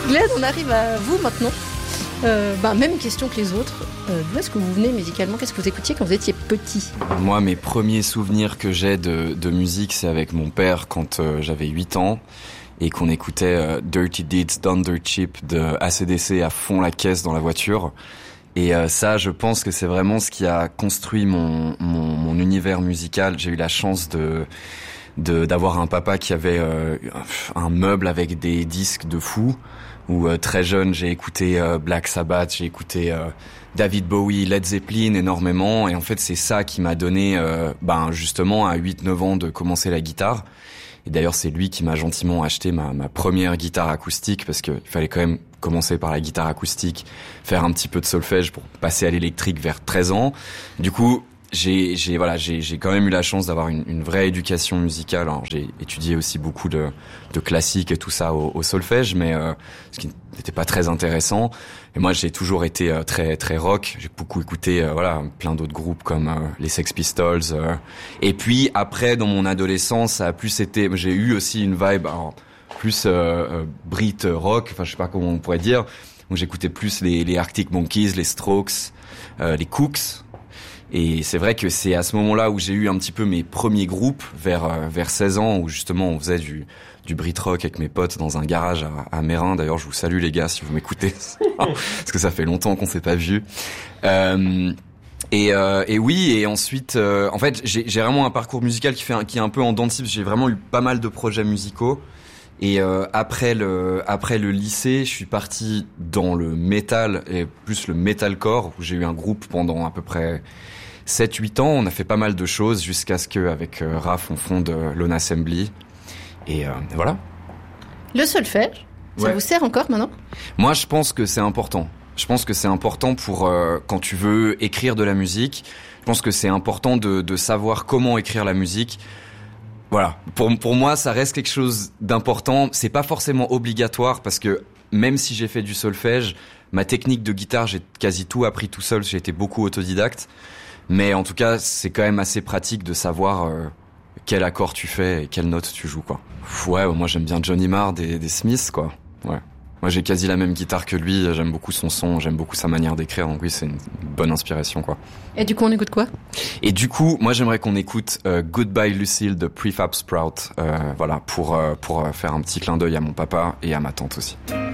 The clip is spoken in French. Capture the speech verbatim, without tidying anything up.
Glenn, on arrive à vous maintenant. Euh, bah, même question que les autres. Euh, d'où est-ce que vous venez musicalement ? Qu'est-ce que vous écoutiez quand vous étiez petit ? Moi, mes premiers souvenirs que j'ai de, de musique, c'est avec mon père quand euh, j'avais huit ans et qu'on écoutait euh, Dirty Deeds Done Dirt Cheap de A C D C à fond la caisse dans la voiture. Et euh, ça, je pense que c'est vraiment ce qui a construit mon, mon, mon univers musical. J'ai eu la chance de... De, d'avoir un papa qui avait euh, un meuble avec des disques de fou, où euh, très jeune j'ai écouté euh, Black Sabbath, j'ai écouté euh, David Bowie, Led Zeppelin énormément, et en fait c'est ça qui m'a donné euh, ben justement à huit neuf ans de commencer la guitare. Et d'ailleurs c'est lui qui m'a gentiment acheté ma, ma première guitare acoustique, parce qu'il fallait quand même commencer par la guitare acoustique, faire un petit peu de solfège pour passer à l'électrique vers treize ans. Du coup J'ai, j'ai, voilà, j'ai, j'ai quand même eu la chance d'avoir une, une vraie éducation musicale. Alors, j'ai étudié aussi beaucoup de, de classiques et tout ça au, au solfège, mais euh, ce qui n'était pas très intéressant. Et moi, j'ai toujours été euh, très, très rock. J'ai beaucoup écouté, euh, voilà, plein d'autres groupes comme euh, les Sex Pistols. Euh. Et puis après, dans mon adolescence, ça a plus été. J'ai eu aussi une vibe, alors, plus euh, euh, Brit rock. Enfin, je sais pas comment on pourrait dire. Donc, j'écoutais plus les, les Arctic Monkeys, les Strokes, euh, les Cooks. Et c'est vrai que c'est à ce moment-là où j'ai eu un petit peu mes premiers groupes, vers euh, vers seize ans, où justement on faisait du du Brit rock avec mes potes dans un garage à, à Mérin. D'ailleurs, je vous salue les gars si vous m'écoutez, parce que ça fait longtemps qu'on s'est pas vus. Euh, et euh, et oui, et ensuite, euh, en fait, j'ai j'ai vraiment un parcours musical qui fait un, qui est un peu en dents de scie. J'ai vraiment eu pas mal de projets musicaux. Et euh, après le après le lycée, je suis parti dans le métal et plus le metalcore, où j'ai eu un groupe pendant à peu près sept huit ans. On a fait pas mal de choses jusqu'à ce qu'avec euh, Raph, on fonde euh, Lone Assembly. Et euh, voilà. Le solfège, ça Ouais. vous sert encore maintenant ? Moi, je pense que c'est important. Je pense que c'est important pour euh, quand tu veux écrire de la musique. Je pense que c'est important de, de savoir comment écrire la musique. Voilà. Pour, pour moi, ça reste quelque chose d'important. C'est pas forcément obligatoire parce que même si j'ai fait du solfège, ma technique de guitare, j'ai quasi tout appris tout seul. J'ai été beaucoup autodidacte. Mais en tout cas, c'est quand même assez pratique de savoir euh, quel accord tu fais et quelle note tu joues, quoi. Ouais, moi j'aime bien Johnny Marr des, des Smiths, quoi. Ouais. Moi j'ai quasi la même guitare que lui, j'aime beaucoup son son, j'aime beaucoup sa manière d'écrire, donc oui, c'est une bonne inspiration, quoi. Et du coup, on écoute quoi ? Et du coup, moi j'aimerais qu'on écoute euh, Goodbye Lucille de Prefab Sprout, euh, voilà, pour, euh, pour euh, faire un petit clin d'œil à mon papa et à ma tante aussi.